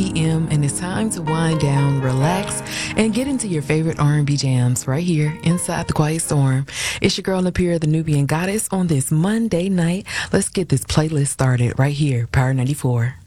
p.m. and it's time to wind down, relax, and get into your favorite R&B jams right here inside the Quiet Storm. It's your girl Napira, the Nubian Goddess, on this Monday night. Let's get this playlist started right here, Power 94.